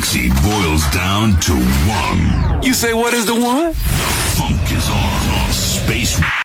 galaxy boils down to one. You say what is the one? The funk is on Space